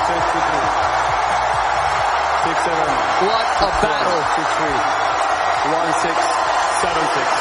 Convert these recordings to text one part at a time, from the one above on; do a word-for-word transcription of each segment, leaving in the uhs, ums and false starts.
What a battle. one six seven six.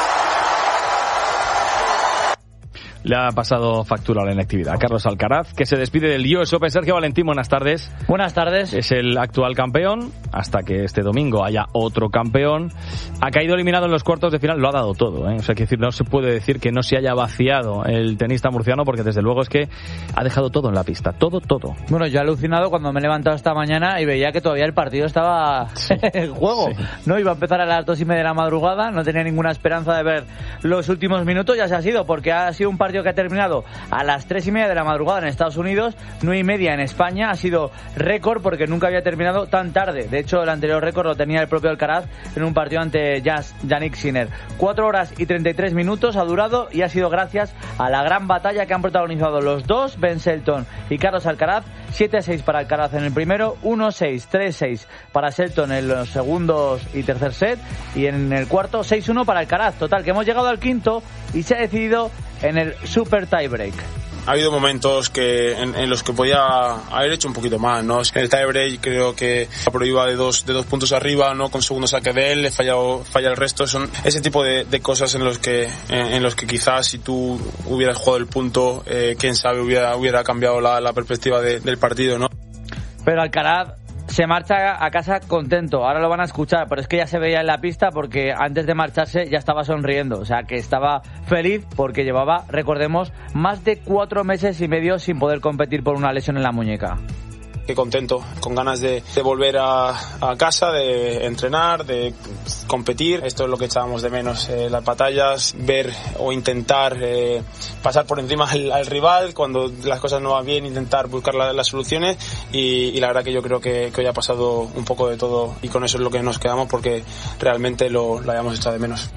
Le ha pasado factura a la inactividad. Carlos Alcaraz, que se despide del U S Open. Sergio Valentín, buenas tardes. Buenas tardes. Es el actual campeón, hasta que este domingo haya otro campeón. Ha caído eliminado en los cuartos de final, lo ha dado todo, ¿eh? O sea, que decir, no se puede decir que no se haya vaciado el tenista murciano, porque desde luego es que ha dejado todo en la pista, todo, todo. Bueno, yo he alucinado cuando me he levantado esta mañana y veía que todavía el partido estaba sí. en juego. Sí. No iba a empezar a las dos y media de la madrugada, no tenía ninguna esperanza de ver los últimos minutos, ya se ha sido, porque ha sido un partido que ha terminado a las tres y media de la madrugada en Estados Unidos, nueve y media en España. Ha sido récord porque nunca había terminado tan tarde. De hecho, el anterior récord lo tenía el propio Alcaraz en un partido ante Jannik Sinner. Cuatro horas y treinta y tres minutos ha durado y ha sido gracias a la gran batalla que han protagonizado los dos, Ben Shelton y Carlos Alcaraz. siete a seis para Alcaraz en el primero, uno a seis, tres a seis para Shelton en los segundos y tercer set, y en el cuarto seis a uno para Alcaraz. Total, que hemos llegado al quinto y se ha decidido en el super tiebreak. Ha habido momentos que en, en los que podía haber hecho un poquito más, ¿no? En el tiebreak creo que pero iba de dos de dos puntos arriba, ¿no? Con segundo saque de él, le fallado, falla el resto. Son ese tipo de, de cosas en los que en, en los que quizás si tú hubieras jugado el punto, eh, quién sabe, hubiera hubiera cambiado la, la perspectiva de, del partido, ¿no? Pero Alcaraz se marcha a casa contento, ahora lo van a escuchar, pero es que ya se veía en la pista porque antes de marcharse ya estaba sonriendo, o sea que estaba feliz porque llevaba, recordemos, más de cuatro meses y medio sin poder competir por una lesión en la muñeca. Qué contento, con ganas de, de volver a, a casa, de entrenar, de competir. Esto es lo que echábamos de menos, eh, las batallas, ver o intentar eh, pasar por encima al, al rival cuando las cosas no van bien, intentar buscar la, las soluciones y, y la verdad que yo creo que, que hoy ha pasado un poco de todo y con eso es lo que nos quedamos porque realmente lo, lo habíamos echado de menos.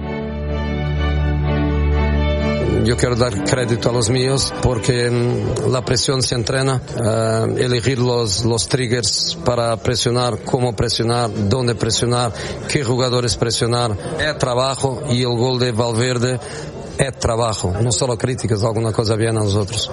Yo quiero dar crédito a los míos porque la presión se entrena, uh, elegir los, los triggers para presionar, cómo presionar, dónde presionar, qué jugadores presionar, es trabajo y el gol de Valverde es trabajo, no solo críticas, alguna cosa bien a nosotros.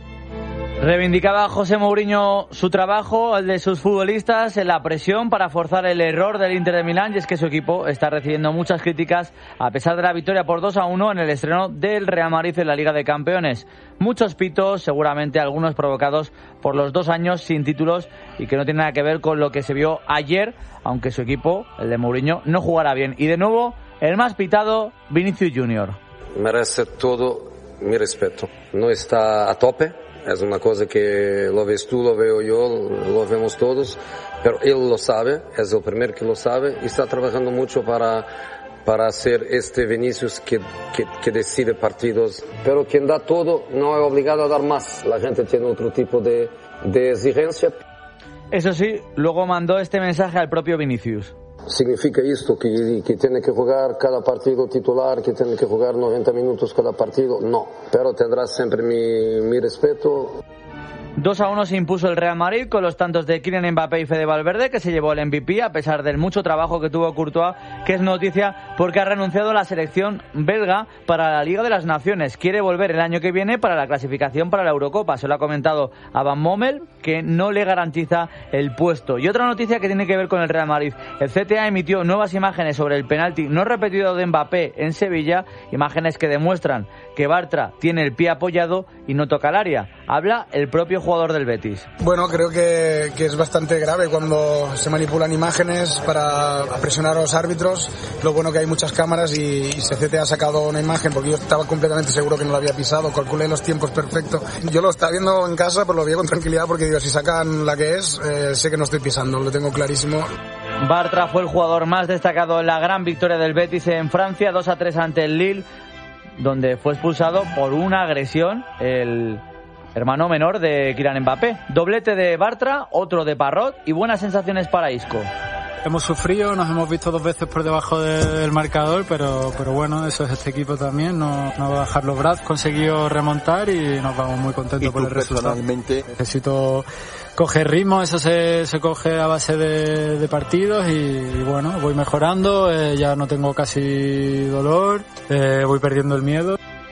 Reivindicaba José Mourinho su trabajo, el de sus futbolistas, en la presión para forzar el error del Inter de Milán, y es que su equipo está recibiendo muchas críticas a pesar de la victoria por dos a uno en el estreno del Real Madrid en la Liga de Campeones. Muchos pitos, seguramente algunos provocados por los dos años sin títulos y que no tiene nada que ver con lo que se vio ayer, aunque su equipo, el de Mourinho, no jugará bien. Y de nuevo, el más pitado, Vinicius Junior. Merece todo mi respeto. No está a tope. Es una cosa que lo ves tú, lo veo yo, lo vemos todos, pero él lo sabe, es el primero que lo sabe y está trabajando mucho para, para hacer este Vinicius que, que, que decide partidos. Pero quien da todo no es obligado a dar más. La gente tiene otro tipo de, de exigencia. Eso sí, luego mandó este mensaje al propio Vinicius. ¿Significa esto que, que tiene que jugar cada partido titular, que tiene que jugar noventa minutos cada partido? No, pero tendrás siempre mi, mi respeto. dos a uno se impuso el Real Madrid con los tantos de Kylian Mbappé y Fede Valverde, que se llevó el M V P a pesar del mucho trabajo que tuvo Courtois, que es noticia porque ha renunciado a la selección belga para la Liga de las Naciones. Quiere volver el año que viene para la clasificación para la Eurocopa. Se lo ha comentado a Van Bommel, que no le garantiza el puesto. Y otra noticia que tiene que ver con el Real Madrid. El C T A emitió nuevas imágenes sobre el penalti no repetido de Mbappé en Sevilla, imágenes que demuestran que Bartra tiene el pie apoyado y no toca el área. Habla el propio jugador del Betis. Bueno, creo que, que es bastante grave cuando se manipulan imágenes para presionar a los árbitros. Lo bueno que hay muchas cámaras y, y C T A ha sacado una imagen porque yo estaba completamente seguro que no lo había pisado, calculé los tiempos perfectos. Yo lo estaba viendo en casa, pero lo vi con tranquilidad porque digo, si sacan la que es, eh, sé que no estoy pisando, lo tengo clarísimo. Bartra fue el jugador más destacado en la gran victoria del Betis en Francia, dos a tres ante el Lille, donde fue expulsado por una agresión el hermano menor de Kylian Mbappé. Doblete de Bartra, otro de Parrot y buenas sensaciones para Isco. Hemos sufrido, nos hemos visto dos veces por debajo de, del marcador, pero pero bueno, eso es este equipo también, no, no va a bajar los brazos, conseguido remontar y nos vamos muy contentos por el resultado. Necesito coger ritmo, eso se, se coge a base de, de partidos y, y bueno, voy mejorando, eh, ya no tengo casi dolor, eh, voy perdiendo el miedo.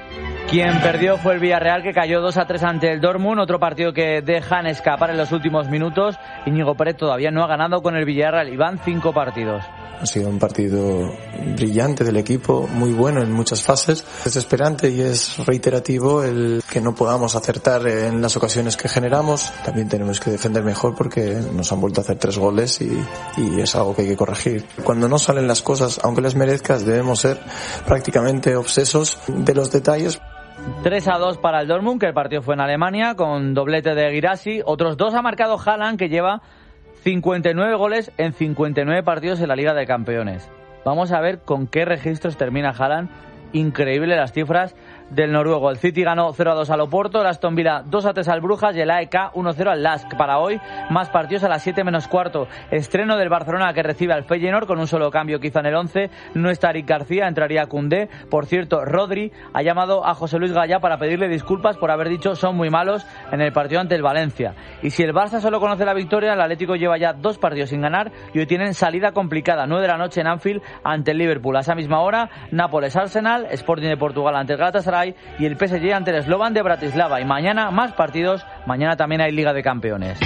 Quien perdió fue el Villarreal, que cayó dos a tres ante el Dortmund, otro partido que dejan escapar en los últimos minutos. Íñigo Pérez todavía no ha ganado con el Villarreal y van cinco partidos. Ha sido un partido brillante del equipo, muy bueno en muchas fases. Es desesperante y es reiterativo el que no podamos acertar en las ocasiones que generamos. También tenemos que defender mejor porque nos han vuelto a hacer tres goles y, y es algo que hay que corregir. Cuando no salen las cosas, aunque las merezcas, debemos ser prácticamente obsesos de los detalles. tres a dos para el Dortmund, que el partido fue en Alemania, con doblete de Guirassy. Otros dos ha marcado Haaland, que lleva cincuenta y nueve goles en cincuenta y nueve partidos en la Liga de Campeones. Vamos a ver con qué registros termina Haaland. Increíble las cifras del noruego. El City ganó cero a dos al Oporto, el Aston Villa dos a tres al Brujas y el A E K uno cero al Lask. Para hoy, más partidos a las siete menos cuarto. Estreno del Barcelona, que recibe al Feyenoord con un solo cambio quizá en el once. No está Eric García, entraría Koundé. Por cierto, Rodri ha llamado a José Luis Gallá para pedirle disculpas por haber dicho son muy malos en el partido ante el Valencia. Y si el Barça solo conoce la victoria, el Atlético lleva ya dos partidos sin ganar y hoy tienen salida complicada. nueve de la noche en Anfield ante el Liverpool. A esa misma hora, Nápoles-Arsenal, Sporting de Portugal ante el Galatasaray y el P S G ante el Slovan de Bratislava. Y mañana más partidos, mañana también hay Liga de Campeones.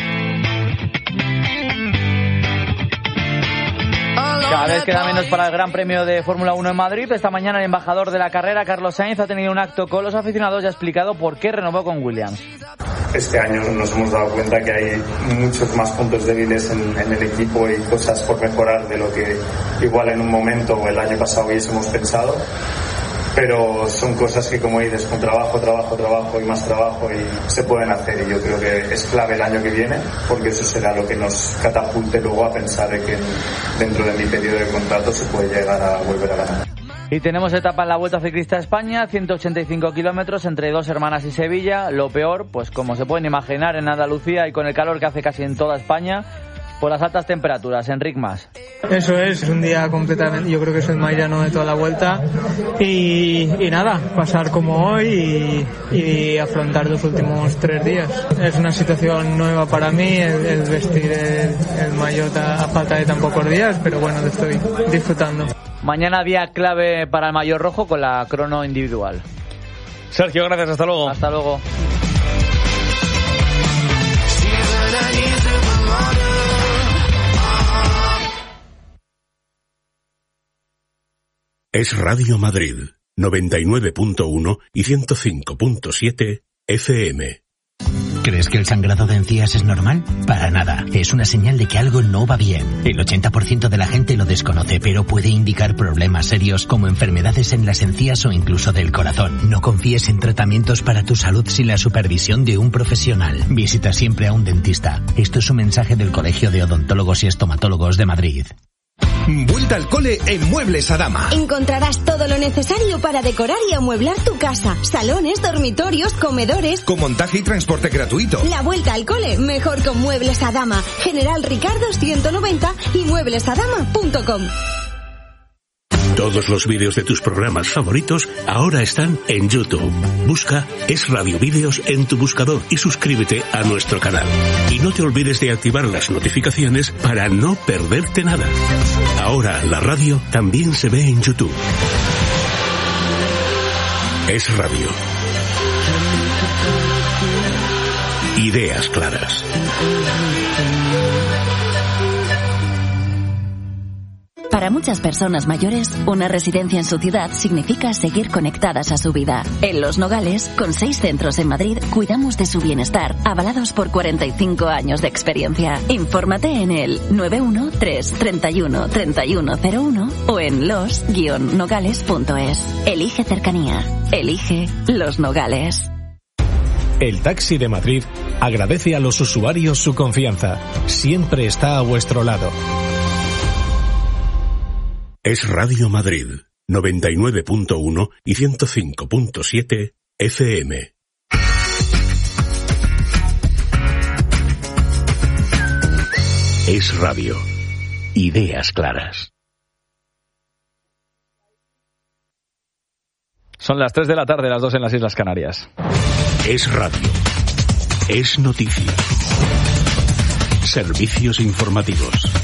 Cada vez queda menos para el Gran Premio de Fórmula uno en Madrid. Esta mañana el embajador de la carrera, Carlos Sainz, ha tenido un acto con los aficionados y ha explicado por qué renovó con Williams. Este año nos hemos dado cuenta que hay muchos más puntos débiles en, en el equipo y cosas por mejorar de lo que igual en un momento o el año pasado hubiésemos pensado. Pero son cosas que, como dices, con trabajo, trabajo, trabajo y más trabajo y se pueden hacer, y yo creo que es clave el año que viene, porque eso será lo que nos catapulte luego a pensar de que dentro de mi periodo de contrato se puede llegar a volver a ganar. Y tenemos etapa en la Vuelta Ciclista a España, ciento ochenta y cinco kilómetros entre Dos Hermanas y Sevilla. Lo peor, pues como se pueden imaginar, en Andalucía y con el calor que hace casi en toda España, por las altas temperaturas. Enric Mas. Eso es, es un día completamente, yo creo que es el más llano de toda la vuelta y, y nada, pasar como hoy y, y afrontar los últimos tres días. Es una situación nueva para mí el, el vestir el, el maillot a, a falta de tan pocos días, pero bueno, lo estoy disfrutando. Mañana día clave para el maillot rojo con la crono individual. Sergio, gracias, hasta luego. Hasta luego. Es Radio Madrid, noventa y nueve punto uno y ciento cinco punto siete F M. ¿Crees que el sangrado de encías es normal? Para nada. Es una señal de que algo no va bien. El ochenta por ciento de la gente lo desconoce, pero puede indicar problemas serios como enfermedades en las encías o incluso del corazón. No confíes en tratamientos para tu salud sin la supervisión de un profesional. Visita siempre a un dentista. Esto es un mensaje del Colegio de Odontólogos y Estomatólogos de Madrid. Vuelta al cole en Muebles Adama. Encontrarás todo lo necesario para decorar y amueblar tu casa. Salones, dormitorios, comedores. Con montaje y transporte gratuito. La vuelta al cole, mejor con Muebles Adama. General Ricardo ciento noventa y muebles adama punto com. Todos los vídeos de tus programas favoritos ahora están en YouTube. Busca Es Radio Vídeos en tu buscador y suscríbete a nuestro canal. Y no te olvides de activar las notificaciones para no perderte nada. Ahora la radio también se ve en YouTube. Es Radio. Ideas claras. Para muchas personas mayores, una residencia en su ciudad significa seguir conectadas a su vida. En Los Nogales, con seis centros en Madrid, cuidamos de su bienestar, avalados por cuarenta y cinco años de experiencia. Infórmate en el nueve uno tres, treinta y uno, treinta y uno cero uno o en los guion nogales punto es. Elige cercanía. Elige Los Nogales. El Taxi de Madrid agradece a los usuarios su confianza. Siempre está a vuestro lado. Es Radio Madrid, noventa y nueve punto uno y ciento cinco punto siete F M. Es Radio. Ideas claras. Son las tres de la tarde, las dos en las Islas Canarias. Es Radio. Es noticia. Servicios informativos.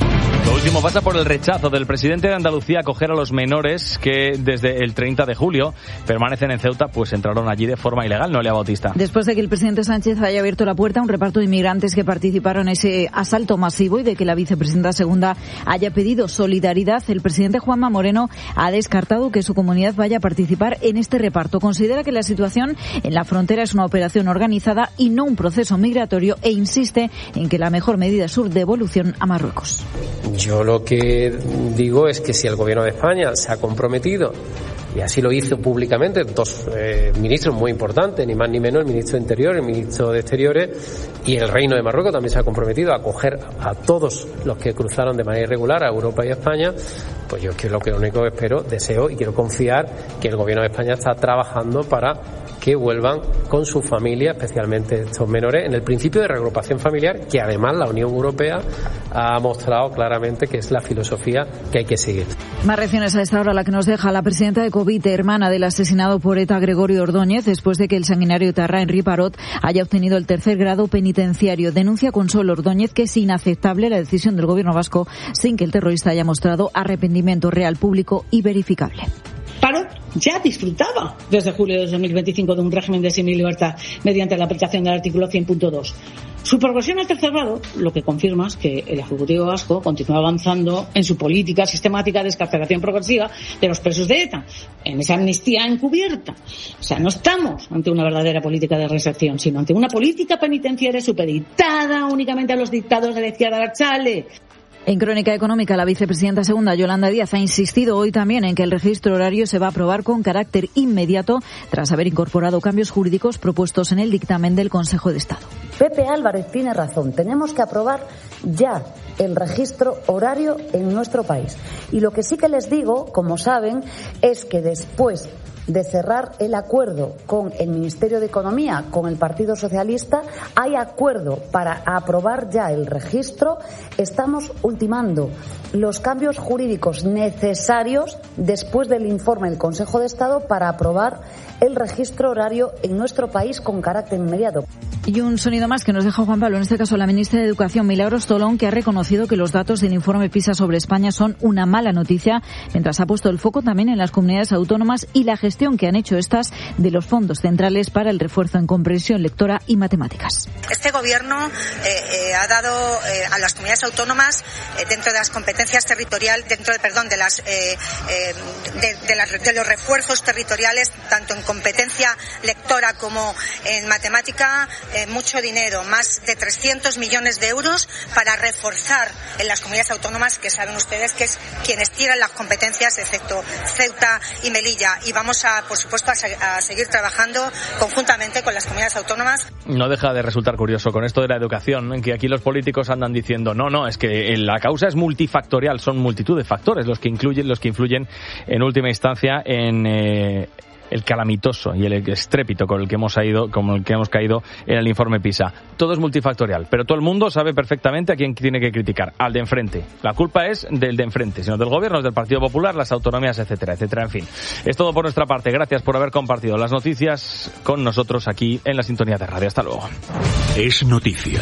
Lo último pasa por el rechazo del presidente de Andalucía a acoger a los menores que desde el treinta de julio permanecen en Ceuta, pues entraron allí de forma ilegal. Noelia Bautista. Después de que el presidente Sánchez haya abierto la puerta a un reparto de inmigrantes que participaron en ese asalto masivo y de que la vicepresidenta segunda haya pedido solidaridad, el presidente Juanma Moreno ha descartado que su comunidad vaya a participar en este reparto. Considera que la situación en la frontera es una operación organizada y no un proceso migratorio e insiste en que la mejor medida es su devolución a Marruecos. Yo lo que digo es que si el Gobierno de España se ha comprometido, y así lo hizo públicamente dos eh, ministros muy importantes, ni más ni menos el ministro de Interior, el ministro de Exteriores, y el Reino de Marruecos también se ha comprometido a acoger a todos los que cruzaron de manera irregular a Europa y a España, pues yo quiero, lo que lo único que espero, deseo y quiero confiar que el Gobierno de España está trabajando para que vuelvan con su familia, especialmente estos menores, en el principio de reagrupación familiar, que además la Unión Europea ha mostrado claramente que es la filosofía que hay que seguir. Más reacciones a esta hora, la que nos deja la presidenta de Covite, hermana del asesinado por ETA Gregorio Ordóñez, después de que el sanguinario etarra Henri Parot haya obtenido el tercer grado penitenciario. Denuncia Consuelo Ordóñez que es inaceptable la decisión del gobierno vasco sin que el terrorista haya mostrado arrepentimiento real, público y verificable. Parot ya disfrutaba desde julio de dos mil veinticinco de un régimen de semilibertad mediante la aplicación del artículo cien punto dos. Su progresión al tercer grado lo que confirma es que el Ejecutivo vasco continúa avanzando en su política sistemática de excarcelación progresiva de los presos de ETA, en esa amnistía encubierta. O sea, no estamos ante una verdadera política de reinserción, sino ante una política penitenciaria supeditada únicamente a los dictados de la izquierda abertzale. En Crónica Económica, la vicepresidenta segunda, Yolanda Díaz, ha insistido hoy también en que el registro horario se va a aprobar con carácter inmediato tras haber incorporado cambios jurídicos propuestos en el dictamen del Consejo de Estado. Pepe Álvarez tiene razón. Tenemos que aprobar ya el registro horario en nuestro país. Y lo que sí que les digo, como saben, es que después de cerrar el acuerdo con el Ministerio de Economía, con el Partido Socialista, hay acuerdo para aprobar ya el registro. Estamos ultimando los cambios jurídicos necesarios después del informe del Consejo de Estado para aprobar el registro horario en nuestro país con carácter inmediato. Y un sonido más que nos deja Juan Pablo, en este caso la ministra de Educación, Milagros Tolón, que ha reconocido que los datos del informe PISA sobre España son una mala noticia, mientras ha puesto el foco también en las comunidades autónomas y la gestión que han hecho estas de los fondos centrales para el refuerzo en comprensión lectora y matemáticas. Este gobierno eh, eh, ha dado eh, a las comunidades autónomas eh, dentro de las competencias territoriales, dentro de, perdón, de las, eh, eh, de, de, las de los refuerzos territoriales, tanto en competencia lectora como en matemática, eh, mucho dinero, más de trescientos millones de euros para reforzar en las comunidades autónomas, que saben ustedes que es quienes tiran las competencias, excepto Ceuta y Melilla. Y vamos a, por supuesto, a, se, a seguir trabajando conjuntamente con las comunidades autónomas. No deja de resultar curioso con esto de la educación, en que aquí los políticos andan diciendo no, no, es que la causa es multifactorial, son multitud de factores los que incluyen, los que influyen en última instancia en eh, el calamitoso y el estrépito con el que hemos ido, con el que hemos caído en el informe PISA. Todo es multifactorial, pero todo el mundo sabe perfectamente a quién tiene que criticar, al de enfrente. La culpa es del de enfrente, sino del gobierno, del Partido Popular, las autonomías, etcétera, etcétera. En fin, es todo por nuestra parte. Gracias por haber compartido las noticias con nosotros aquí en la sintonía de radio. Hasta luego. Es noticia.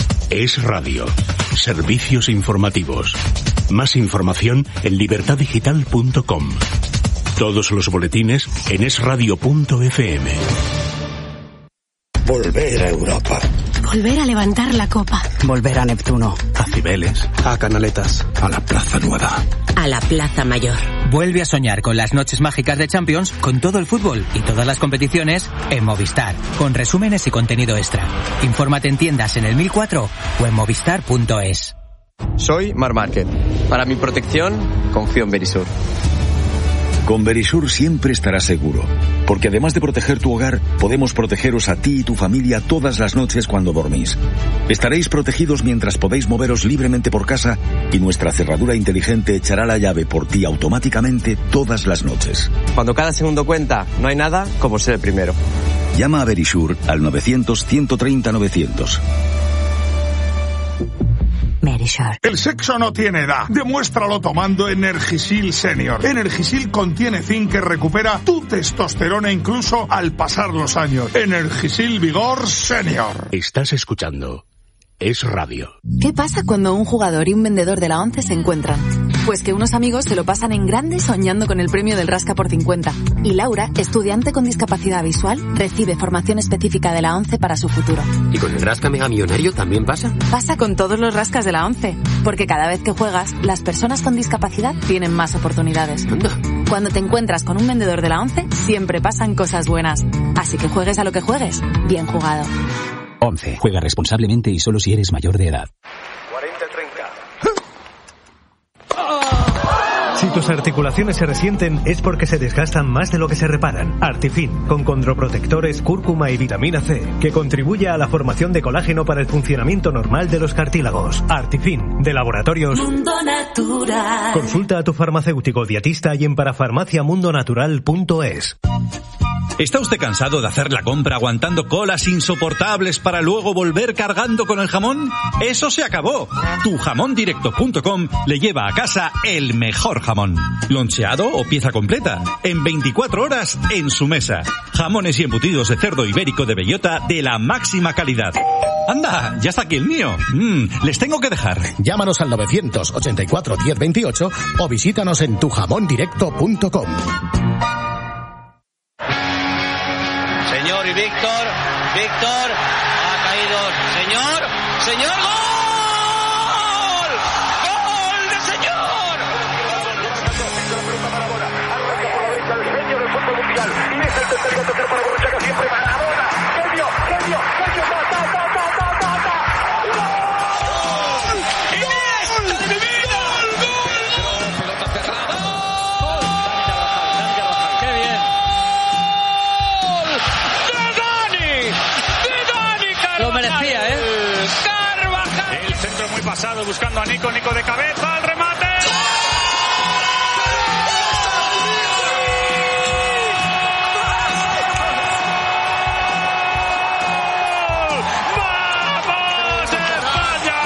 Es radio. Servicios informativos. Más información en libertad digital punto com. Todos los boletines en es radio punto efe eme. Volver a Europa. Volver a levantar la copa. Volver a Neptuno. A Cibeles. A Canaletas. A la Plaza Nueva. A la Plaza Mayor. Vuelve a soñar con las noches mágicas de Champions, con todo el fútbol y todas las competiciones en Movistar, con resúmenes y contenido extra. Infórmate en tiendas en el mil cuatro o en movistar punto es. Soy Mar Márquez. Para mi protección, confío en Verisur. Con Verisur siempre estarás seguro, porque además de proteger tu hogar, podemos protegeros a ti y tu familia todas las noches cuando dormís. Estaréis protegidos mientras podéis moveros libremente por casa y nuestra cerradura inteligente echará la llave por ti automáticamente todas las noches. Cuando cada segundo cuenta, no hay nada como ser el primero. Llama a Verisur al novecientos, ciento treinta, novecientos. El sexo no tiene edad. Demuéstralo tomando Energisil Senior. Energisil contiene zinc que recupera tu testosterona incluso al pasar los años. Energisil Vigor Senior. Estás escuchando es radio. ¿Qué pasa cuando un jugador y un vendedor de la ONCE se encuentran? Pues que unos amigos se lo pasan en grande soñando con el premio del Rasca por cincuenta. Y Laura, estudiante con discapacidad visual, recibe formación específica de la ONCE para su futuro. ¿Y con el Rasca Mega Millonario también pasa? Pasa con todos los rascas de la ONCE. Porque cada vez que juegas, las personas con discapacidad tienen más oportunidades. Anda. Cuando te encuentras con un vendedor de la ONCE, siempre pasan cosas buenas. Así que juegues a lo que juegues, bien jugado. ONCE. Juega responsablemente y solo si eres mayor de edad. cuarenta treinta. Si tus articulaciones se resienten es porque se desgastan más de lo que se reparan. Artifin, con condroprotectores, cúrcuma y vitamina C, que contribuye a la formación de colágeno para el funcionamiento normal de los cartílagos. Artifin, de Laboratorios Mundo Natural. Consulta a tu farmacéutico dietista y en parafarmacia mundo natural punto es. ¿Está usted cansado de hacer la compra aguantando colas insoportables para luego volver cargando con el jamón? ¡Eso se acabó! tu jamón directo punto com le lleva a casa el mejor jamón. Loncheado o pieza completa. En veinticuatro horas en su mesa. Jamones y embutidos de cerdo ibérico de bellota de la máxima calidad. ¡Anda! ¡Ya está aquí el mío! Mm, les tengo que dejar. Llámanos al novecientos ochenta y cuatro diez veintiocho o visítanos en tu jamón directo punto com. Señor y Víctor, Víctor, ha caído, señor, señor, ¡gol! ¡Gol de señor! El genio del fútbol mundial, y es el tercer tocar para Borruchaga, siempre Maradona, genio, genio, genio, ta, ta, ta, ta, ta, ta, ta. ¡Gol! ¡Iniesta de mi vida! ¡Gol! Pelota cerrada. ¡Qué bien! Lo merecía, ¿eh? Carvajal. El centro muy pasado buscando a Nico, Nico de cabeza, el remate. ¡Vamos España!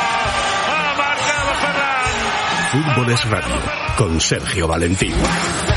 Ha marcado Ferran. Fútbol es radio con Sergio Valentín.